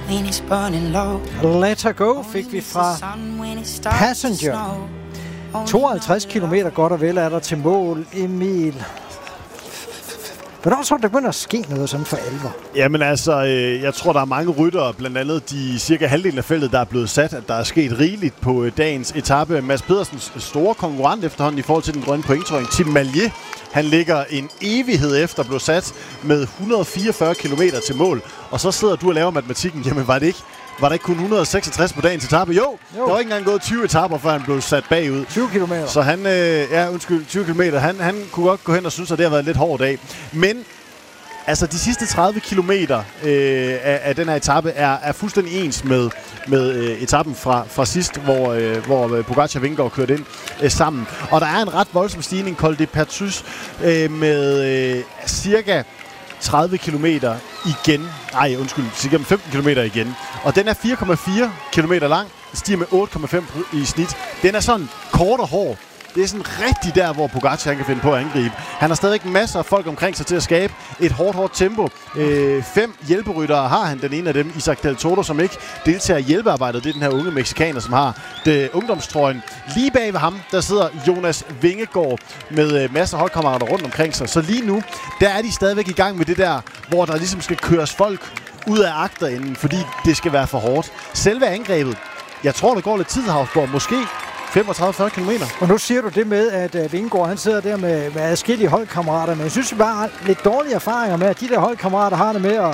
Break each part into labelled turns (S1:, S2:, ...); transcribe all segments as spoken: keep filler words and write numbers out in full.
S1: Let Her Go fik vi fra Passenger. tooghalvtreds kilometer godt og vel er der til mål, Emil. Hvornår tror du, der begynder at ske noget sådan for alvor?
S2: Jamen altså, øh, jeg tror, der er mange ryttere, blandt andet de cirka halvdelen af feltet, der er blevet sat, at der er sket rigeligt på øh, dagens etape. Mads Pedersens store konkurrent efterhånden i forhold til den grønne pointtrøjning, Tim Malje, han ligger en evighed efter at blive sat med et hundrede og fireogfyrre kilometer til mål. Og så sidder du og laver matematikken. Jamen var det ikke, var der ikke kun et hundrede og seksogtres på dagens etape? Jo, jo, der var ikke engang gået tyve etaper, før han blev sat bagud.
S1: tyve kilometer.
S2: Så han, øh, ja undskyld, tyve kilometer. Han, han kunne godt gå hen og synes, at det har været en lidt hård dag. Men altså de sidste tredive kilometer øh, af, af den her etape er, er fuldstændig ens med, med øh, etappen fra, fra sidst, hvor, øh, hvor Pogačar og Vingegaard kørte ind øh, sammen. Og der er en ret voldsom stigning, Col de Pertus, øh, med øh, cirka tredive kilometer igen. Nej, undskyld, cirka femten kilometer igen. Og den er fire komma fire kilometer lang, stiger med otte komma fem i snit. Den er sådan kort og hård. Det er sådan rigtig der, hvor Pogačar kan finde på at angribe. Han har stadig masser af folk omkring sig til at skabe et hårdt, hårdt tempo. Øh, fem hjælperyttere har han. Den ene af dem, Isaac Del Toro, som ikke deltager i hjælpearbejdet. Det er den her unge meksikaner, som har det ungdomstrøjen. Lige bag ved ham, der sidder Jonas Vingegaard med øh, masser af holdkammerater rundt omkring sig. Så lige nu, der er de stadigvæk i gang med det der, hvor der ligesom skal køres folk ud af agterenden, fordi det skal være for hårdt. Selve angrebet, jeg tror, der går lidt tid, Havsborg. Måske femogtredive til fyrre kilometer.
S1: Og nu siger du det med, at uh, Vingegaard, han sidder der med, med adskillige holdkammerater, men jeg synes bare lidt dårlige erfaringer med, at de der holdkammerater har det med at,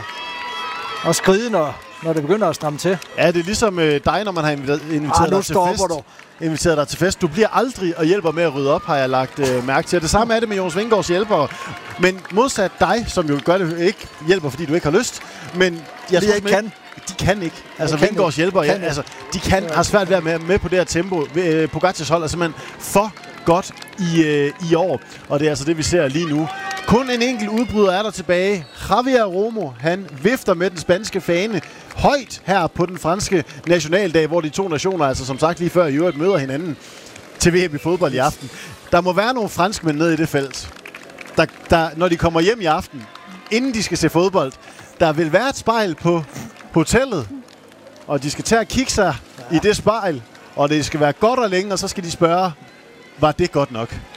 S1: at skride, når, når det begynder at stramme til.
S2: Ja, det er ligesom øh, dig, når man har inviteret, inviteret
S1: ah,
S2: dig til fest. Du. Inviteret dig til fest. Du bliver aldrig og hjælper med at rydde op, har jeg lagt øh, mærke til. Det samme er det med Jonas Vingegaards hjælpere. Men modsat dig, som jo gør det ikke hjælper, fordi du ikke har lyst. Men jeg tror,
S1: ikke kan.
S2: De kan ikke. Altså Vingegaards hjælpere, ja, altså, de kan ja. har svært ved at være med, med på det her tempo. Øh, Pogacars hold er simpelthen for godt i, øh, i år. Og det er altså det, vi ser lige nu. Kun en enkelt udbryder er der tilbage. Javier Romo, han vifter med den spanske fane højt her på den franske nationaldag, hvor de to nationer, altså som sagt lige før, i øvrigt møder hinanden til V M i fodbold i aften. Der må være nogle franskmænd nede i det felt, der, der, når de kommer hjem i aften, inden de skal se fodbold, der vil være et spejl på hotellet, og de skal tage og kigge sig ja. i det spejl, og det skal være godt og længe, og så skal de spørge, var det godt nok?